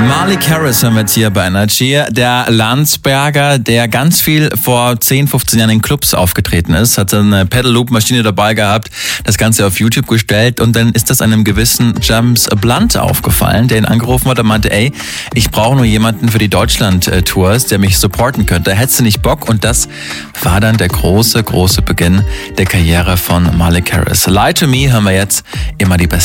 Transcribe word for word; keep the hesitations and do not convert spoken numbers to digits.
Malik Harris haben wir jetzt hier bei Energy. Der Landsberger, der ganz viel vor zehn, fünfzehn Jahren in Clubs aufgetreten ist, hat eine Pedal-Loop-Maschine dabei gehabt, das Ganze auf YouTube gestellt und dann ist das einem gewissen James Blunt aufgefallen, der ihn angerufen hat und meinte, ey, ich brauche nur jemanden für die Deutschland-Tours, der mich supporten könnte. Hättest du nicht Bock? Und das war dann der große, große Beginn der Karriere von Malik Harris. Lie to Me hören wir jetzt immer die besten.